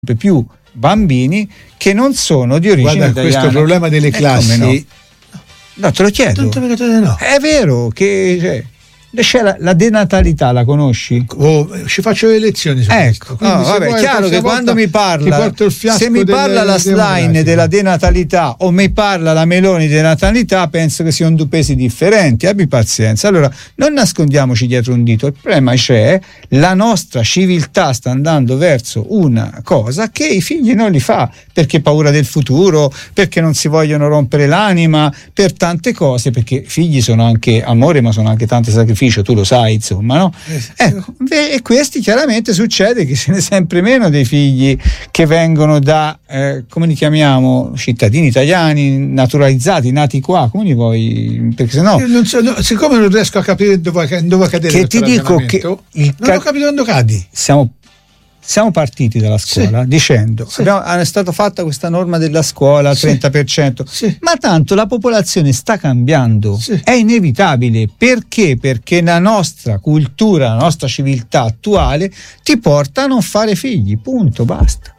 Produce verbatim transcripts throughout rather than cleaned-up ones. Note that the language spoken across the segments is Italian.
più bambini che non sono di origine Guarda, italiana. questo problema delle Eh, classi no? no, te lo chiedo. No. È vero che cioè, c'è la, la denatalità, la conosci? Oh, ci faccio le lezioni su ecco, questo. no, vabbè, è chiaro che quando mi parla, se mi parla la slime della denatalità o mi parla la Meloni denatalità, penso che siano due pesi differenti. Abbi pazienza. Allora, non nascondiamoci dietro un dito. Il problema c'è, la nostra civiltà sta andando verso una cosa che i figli non li fa, perché paura del futuro, perché non si vogliono rompere l'anima, per tante cose, perché i figli sono anche amore, ma sono anche tanti sacrifici, tu lo sai, insomma, no? Ecco, e questi chiaramente succede che ce n'è sempre meno dei figli che vengono da eh, come li chiamiamo, cittadini italiani naturalizzati, nati qua, come li vuoi? Perché sennò Io non so, no, siccome non riesco a capire dove, dove cadere, che ti dico che il non ca- ho capito dove cadi. Siamo Siamo partiti dalla scuola, sì, dicendo sì, abbiamo, è stata fatta questa norma della scuola al sì, trenta per cento, sì, ma tanto la popolazione sta cambiando, sì, è inevitabile. Perché? Perché la nostra cultura, la nostra civiltà attuale ti porta a non fare figli, punto, basta.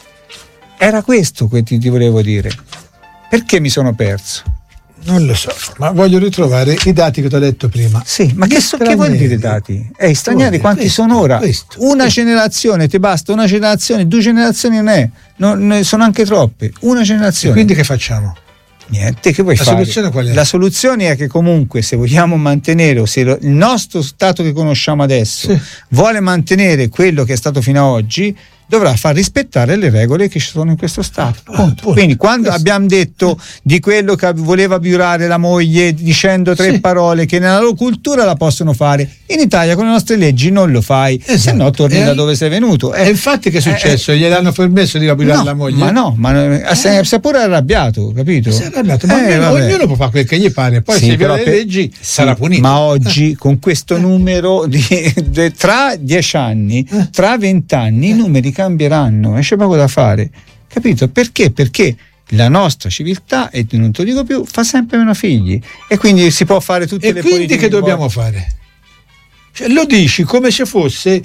Era questo che ti, ti volevo dire. Perché mi sono perso? Non lo so, ma voglio ritrovare i dati che ti ho detto prima. Sì, ma che, so, che vuol dire dati? Eh, stranieri quanti questo, sono ora? Questo, una questo. generazione, ti basta una generazione, due generazioni non è, non, ne sono anche troppe. Una generazione. E quindi che facciamo? Niente, che vuoi La fare? soluzione qual è? La soluzione è che comunque, se vogliamo mantenere, o se lo, il nostro stato che conosciamo adesso, sì, vuole mantenere quello che è stato fino ad oggi, dovrà far rispettare le regole che ci sono in questo Stato. Ah, punto. Quindi quando Questo. abbiamo detto di quello che voleva violare la moglie dicendo tre, sì, parole che nella loro cultura la possono fare, in Italia con le nostre leggi non lo fai, esatto, se no torni e da dove sei venuto. E eh, infatti che è successo? Eh, Gliel'hanno permesso di violare no, la moglie? Ma no, ma eh. si è pure arrabbiato, capito? Si è arrabbiato, ma eh, ognuno, ognuno può fare quel che gli pare, poi sì, se viola le per, leggi sì, sarà punito. Ma oggi con questo numero di, di, tra dieci anni, eh. tra vent'anni, eh. i numeri cambieranno. C'è poco da fare, capito? Perché? Perché la nostra civiltà, e non te lo dico più, fa sempre meno figli, e quindi si può fare tutte e le quindi politiche che dobbiamo vuoi. fare? Cioè, lo dici come se fosse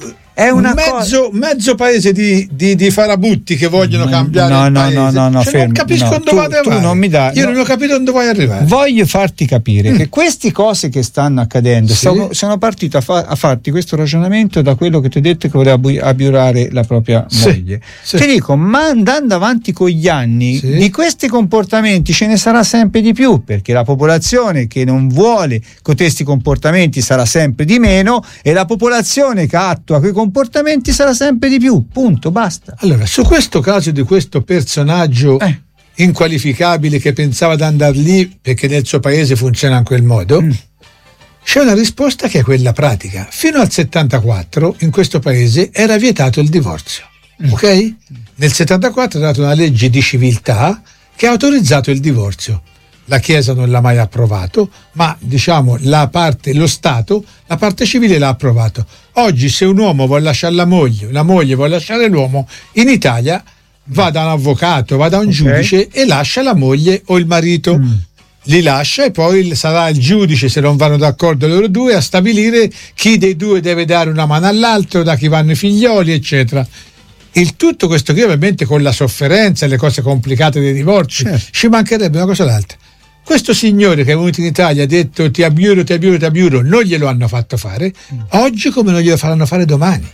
è una mezzo, cosa... mezzo paese di, di, di farabutti che vogliono no, cambiare no, il no, paese. no, no, no, cioè, fermo, non capisco no, dove tu, vado tu non mi dai, io no. non ho capito dove vuoi arrivare. Voglio farti capire mm. che queste cose che stanno accadendo, sì, sono, sono partito a, fa, a farti questo ragionamento da quello che ti ho detto che voleva abiurare la propria sì, moglie. Sì. Ti dico, ma andando avanti con gli anni, sì, di questi comportamenti ce ne sarà sempre di più, perché la popolazione che non vuole questi comportamenti sarà sempre di meno, e la popolazione che attua quei comportamenti sarà sempre di più, punto, basta. Allora, su questo caso di questo personaggio eh. inqualificabile che pensava di andare lì perché nel suo paese funziona in quel modo, mm. c'è una risposta che è quella pratica. Fino al settantaquattro in questo paese era vietato il divorzio, mm. ok? Nel settantaquattro è nata una legge di civiltà che ha autorizzato il divorzio. La Chiesa non l'ha mai approvato, ma diciamo la parte, lo Stato, la parte civile l'ha approvato. Oggi se un uomo vuole lasciare la moglie, una moglie vuole lasciare l'uomo, in Italia va da un avvocato, va da un okay. giudice e lascia la moglie o il marito. Mm. Li lascia e poi sarà il giudice, se non vanno d'accordo loro due, a stabilire chi dei due deve dare una mano all'altro, da chi vanno i figlioli, eccetera. Il tutto questo qui ovviamente con la sofferenza e le cose complicate dei divorzi, certo. Ci mancherebbe una cosa o l'altra. Questo signore che è venuto in Italia ha detto ti abbiuro, ti abbiuro, ti abbiuro, non glielo hanno fatto fare, mm. oggi come non glielo faranno fare domani.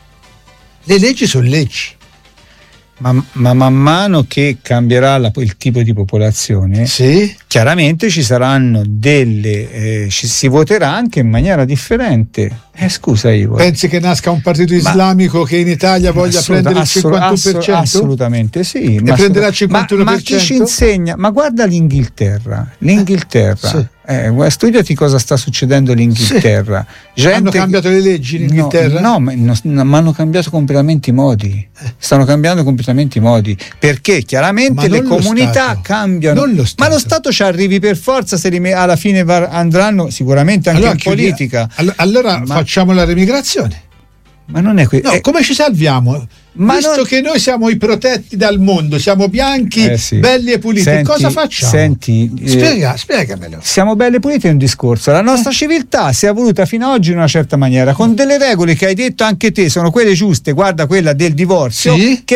Le leggi sono leggi. Ma, ma man mano che cambierà la, il tipo di popolazione, sì, chiaramente ci saranno delle eh, ci si voterà anche in maniera differente. Eh, scusa Ivo, pensi che nasca un partito islamico ma, che in Italia voglia prendere il cinquantuno per cento? Assolutamente sì, e ma prenderà il cinquantuno per cento? Ma, ma chi ci insegna? Ma guarda l'Inghilterra, l'Inghilterra. Eh, sì. Eh, studiati cosa sta succedendo all'Inghilterra. Sì. Gente hanno cambiato le leggi in Inghilterra? No, no, ma, no, ma hanno cambiato completamente i modi. Eh. Stanno cambiando completamente i modi. Perché chiaramente le comunità cambiano. Lo ma lo Stato ci arrivi per forza, se alla fine andranno sicuramente anche allora, in politica. Allora, allora ma... facciamo la remigrazione. Ma non è que- no, è... come ci salviamo? Ma visto non... che noi siamo i protetti dal mondo, siamo bianchi, eh sì. belli e puliti, senti, cosa facciamo? Senti, Spiega, eh, spiegamelo. Siamo belli e puliti è un discorso. La nostra eh. civiltà si è evoluta fino ad oggi in una certa maniera, con delle regole che hai detto anche te, sono quelle giuste. Guarda quella del divorzio, sì? che